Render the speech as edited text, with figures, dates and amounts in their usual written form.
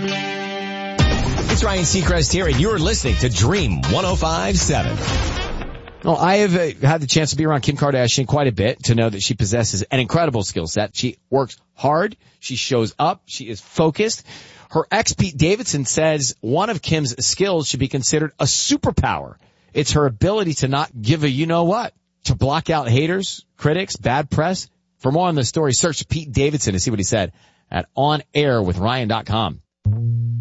It's Ryan Seacrest here, and you're listening to Dream 105.7. Well, I have had the chance to be around Kim Kardashian quite a bit to know that she possesses an incredible skill set. She works hard. She shows up. She is focused. Her ex, Pete Davidson, says one of Kim's skills should be considered a superpower. It's her ability to not give a you-know-what, to block out haters, critics, bad press. For more on the story, search Pete Davidson to see what he said at onairwithryan.com.